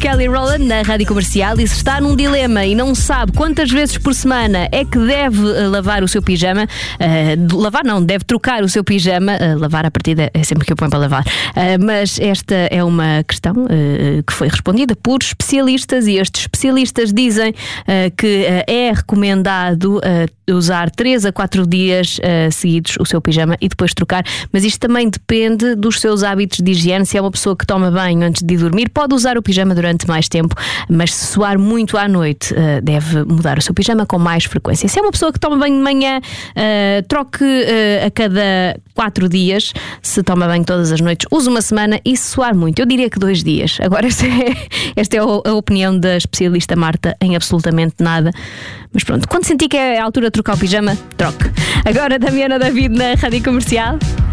Kelly Rowland na Rádio Comercial, e se está num dilema e não sabe quantas vezes por semana é que deve lavar o seu pijama, deve trocar o seu pijama, lavar à partida é sempre que eu ponho para lavar, mas esta é uma questão que foi respondida por especialistas, e estes especialistas dizem que é recomendado usar 3 a 4 dias seguidos o seu pijama e depois trocar, mas isto também depende dos seus hábitos de higiene. Se é uma pessoa que toma banho antes de dormir, pode usar o pijama durante mais tempo, mas se suar muito à noite, deve mudar o seu pijama com mais frequência. Se é uma pessoa que toma banho de manhã, troque a cada 4 dias. Se toma banho todas as noites, use uma semana, e se suar muito, eu diria que 2 dias. Agora, esta é a opinião da especialista Marta em absolutamente nada. Mas pronto, quando sentir que é a altura de trocar o pijama, troque. Agora, Damiana David na Rádio Comercial.